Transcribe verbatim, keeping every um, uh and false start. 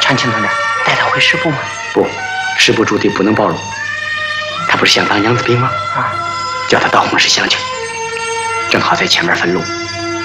长青同志，带他回师部吗？ 不，师部驻地不能暴露。他不是想当娘子兵吗？啊，叫他到红石乡去，正好在前面分路。